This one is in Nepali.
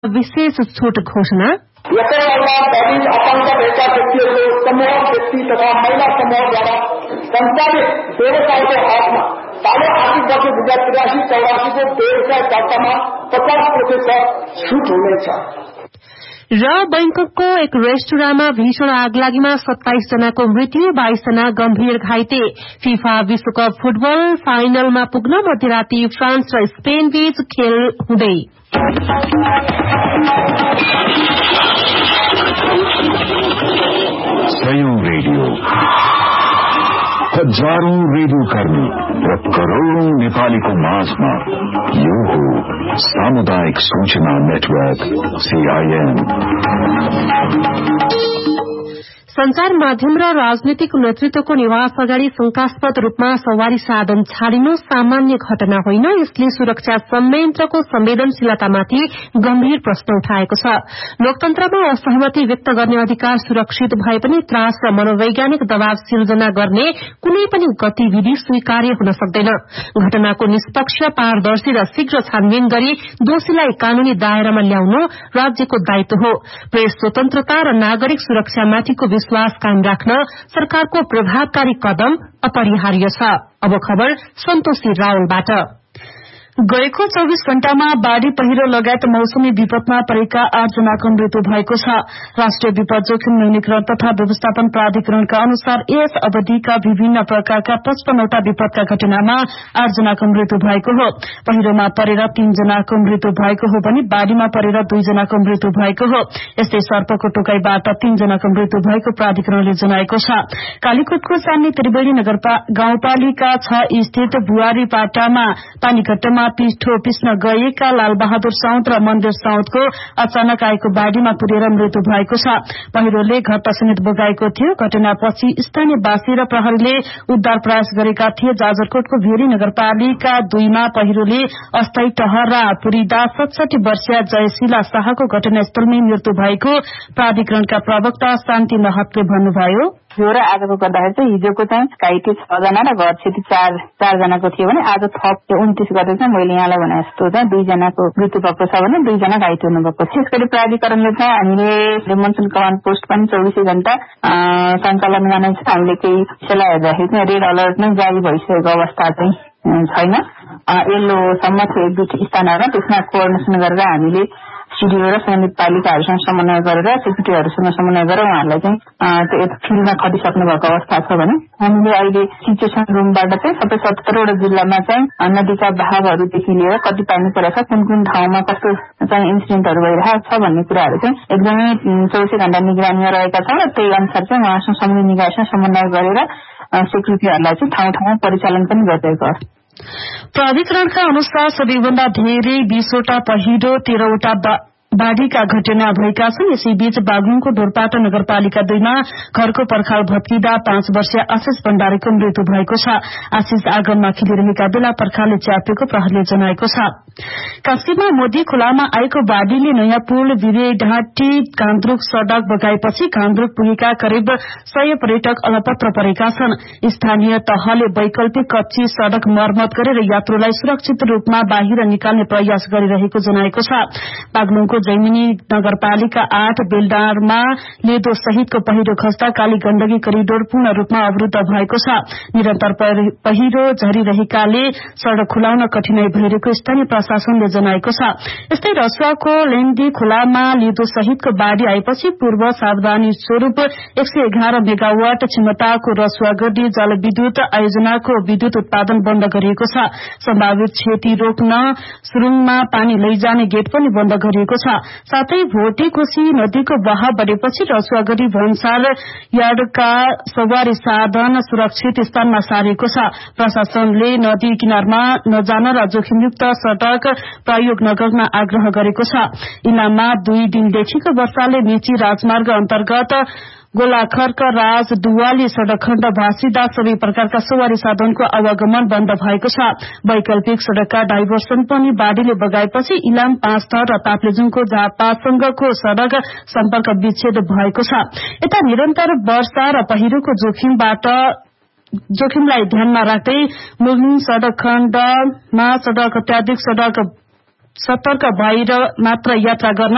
विशेष छूट घोषणा। यसैभन्दा बढी अपंग भएका व्यक्तिहरूको समूह व्यक्ति तथा महिला समूहद्वारा सञ्चालित व्यवसायको हकमा साढे आर्थिक वर्ष 2083-84 को व्यवसाय दर्तामा 50% छूट हुनेछ। र बैंककको एक रेस्टुराँमा भीषण आगलागीमा 27 जनाको मृत्यु, 22 जना गम्भीर घाइते। फिफा विश्वकप फुटबल फाइनलमा पुग्न मध्यराती फ्रान्स र स्पेन बीच खेल हुँदै। रेडियो हजारौं रेडियो कर्मी र करोड़ौं नेपालीको माझमा यो हो सामुदायिक सूचना नेटवर्क CIN। संचार माध्यम र राजनीतिक नेतृत्वको निवास अगाडि शंकास्पद रूपमा सवारी साधन छाडिनु सामान्य घटना होइन। यसले सुरक्षा संयन्त्रको संवेदनशीलतामाथि गम्भीर प्रश्न उठाएको छ। लोकतन्त्रमा असहमति व्यक्त गर्ने अधिकार सुरक्षित भए पनि त्रास र मनोवैज्ञानिक दबाव सिर्जना गर्ने कुनै पनि गतिविधि स्वीकार्य हुन सक्दैन। घटनाको निष्पक्ष, पारदर्शी र शीघ्र छानबिन गरी दोषीलाई कानूनी दायरामा ल्याउनु राज्यको दायित्व हो। प्रेस स्वतन्त्रता र नागरिक सुरक्षामाथिको विश्वास कायम राख्न सरकारको प्रभावकारी कदम अपरिहार्य छ। अब खबर सन्तोषी रावलबाट। गएको 24 घण्टामा बाढ़ी, पहिरो लगायत मौसमी विपदमा परेका 8 जनाको मृत्यु भएको छ। राष्ट्रिय विपद जोखिम न्यूनीकरण तथा व्यवस्थापन प्राधिकरणका अनुसार यस अवधिका विभिन्न प्रकारका 55वटा विपदका घटनामा 8 जनाको मृत्यु भएको हो। पहिरोमा परेर 3 जनाको मृत्यु भएको हो भने बाढ़ीमा परेर 2 जनाको मृत्यु भएको हो। यस्तै सर्पको टोकाईबाट 3 जनाको मृत्यु भएको प्राधिकरणले जनाएको छ। कालीकोटको चान्नी त्रिवेणी गाउँपालिका 6 स्थित बुहारीपाटामा पानीघट्टमा पिठो पिस्न गएका लालबहादुर साउद र मन्दिर साउदको अचानक आएको बाढ़ीमा पुरेर मृत्यु भएको छ। पहिरोले घर समेत बगाएको थियो। घटनापछि स्थानीयवासी र प्रहरीले उद्धार प्रयास गरेका थिए। जाजरकोटको भेरी नगरपालिका 2 मा पहिरोले अस्थायी टहरा पुरिदा 67 वर्षीय जयशीला शाहको घटनास्थलमै मृत्यु भएको प्राधिकरणका प्रवक्ता शान्ति महतले भन्नुभयो। हिजो र आजको गर्दाखेरि चाहिँ हिजोको चाहिँ घाइते 6 जना र घर क्षति 4 जनाको थियो भने आज थप 29 गते चाहिँ मैले यहाँलाई भने जस्तो चाहिँ 2 जनाको मृत्यु भएको छ भने 2 जना घाइते हुनुभएको छ। यसरी प्राधिकरणले चाहिँ हामीले मनसुन कमान्ड पोस्ट पनि 24 घण्टा सञ्चालन गर्ने छ। हामीले केही सल्लाह हेर्दाखेरि चाहिँ रेड अलर्ट नै जारी भइसकेको अवस्था चाहिँ छैन। येल्लोसम्म थियो 1-2 स्थानहरूमा, त्यसमा कोअर्डिनेसन गरेर हामीले सिडिओ र सम्बन्धित पालिकाहरूसँग समन्वय गरेर सेक्रेटरीहरूसँग समन्वय गरेर उहाँहरूलाई चाहिँ फिल्डमा खटिसक्नु भएको अवस्था छ भने हामीले अहिले सिचुएसन रुमबाट चाहिँ सबै 17वटा जिल्लामा चाहिँ नदीका बहावहरूदेखि लिएर कति पानी परेको छ, कुन कुन ठाउँमा कस्तो चाहिँ इन्सिडेन्टहरू भइरहेको छ भन्ने कुराहरू चाहिँ एकदमै 24 घण्टा निगरानीमा रहेका छौँ र त्यही अनुसार चाहिँ उहाँसँग सम्बन्धित निकायसँग समन्वय गरेर सेक्युरिटीहरूलाई चाहिँ ठाउँ ठाउँमा परिचालन पनि गरिरहेको छ। प्राधिकरणका अनुसार सबैभन्दा धेरै 20वटा पहिरो, 13वटा बाढ़ीका घटना भएका छन्। यसैबीच बागलुङको ढोरपाटा नगरपालिका 2 मा घरको पर्खाल भत्किँदा 5 वर्षीय आशिष भण्डारीको मृत्यु भएको छ। आशिष आँगनमा खेलिरहेका बेला पर्खालले च्यापेको प्रहरीले जनाएको छ। कास्कीमा मोदी खोलामा आएको बाढ़ीले नयाँ पुल, भिरेढाँटी, गान्द्रुक सड़क बगाएपछि गान्द्रुक पुगेका करिब 100 पर्यटक अलपत्र परेका छन्। स्थानीय तहले वैकल्पिक कच्ची सड़क मर्मत गरेर यात्रुलाई सुरक्षित रूपमा बाहिर निकाल्ने प्रयास गरिरहेको जनाएको छ। बागलुङको जैमिनी नगरपालिका 8 बेलडारमा लेदो सहितको पहिरो खस्दा काली गण्डकी करिडोर पूर्ण रूपमा अवरुद्ध भएको छ। निरन्तर पहिरो झरिरहेकाले सड़क खुलाउन कठिनाई भइरहेको स्थानीय प्रशासनले जनाएको छ। यस्तै रसुवाको लेन्डी खोलामा लेदो सहितको बाढ़ी आएपछि पूर्व सावधानी स्वरूप 111 मेगावाट क्षमताको रसुवागढ़ी जलविद्युत आयोजनाको विद्युत उत्पादन बन्द गरिएको छ। सम्भावित क्षति रोक्न सुरुङमा पानी लैजाने गेट पनि बन्द गरिएको छ। साथै भोटे कोशी नदीको बहाव बढेपछि रसुवागढ़ी भन्सार यार्डका सवारी साधन सुरक्षित स्थानमा सारेको छ। प्रशासनले नदी किनारमा नजान र जोखिमयुक्त सड़क प्रयोग नगर्न आग्रह गरेको छ। इलाममा 2 दिनदेखिको वर्षाले मेची राजमार्ग अन्तर्गत गोलाखर्क राज दुवाली सड़क खण्ड भाँसिदा सबै प्रकारका सवारी साधनको आवागमन बन्द भएको छ। वैकल्पिक सड़कका डाइभर्सन पनि बाढ़ीले बगाएपछि इलाम 5 थर र ताप्लेजुङको झापासँगको सड़क सम्पर्क विच्छेद भएको छ। यता निरन्तर वर्षा र पहिरोको जोखिमलाई ध्यानमा राख्दै मुलुङ सड़क खण्डमा सड़क अत्याधिक सड़क सतर्क भएर मात्र यात्रा गर्न